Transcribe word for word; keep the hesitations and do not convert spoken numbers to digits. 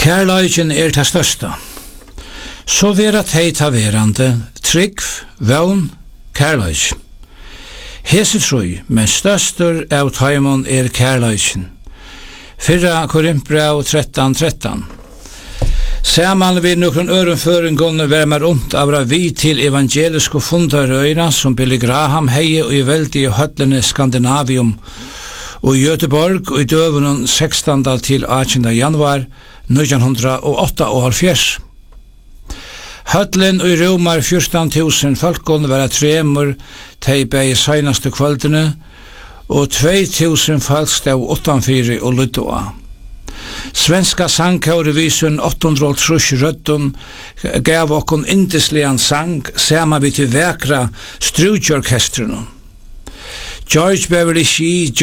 Kærleiken er det største. Så vera tei ta verande, trygg, vøvn, kærleik. Hese troi, men størstur av taimon er kærleiken. Fyrra Korinthbrev trettan trettan. Saman vid nokron ørenføringon ver mer unt avra vi til evangeliske fundarøyra som Billy Graham heie og i veldig i høllene Skandinavium og i Göteborg og i døvenen sekstanda til attjunda januar nittonhundraåttaoghalvfjerds. Høtlen og i Romar fjortan tusen folkon var tremur teipa i seinaste kvöldene og tvei tusen folk stav utanfyrir og lyttoa. Svenska sangkårevisun åtta hundre og trus røddun gav okkon indeslian sang sama vi til vekra strutjorkestrunum. George Beverly Shee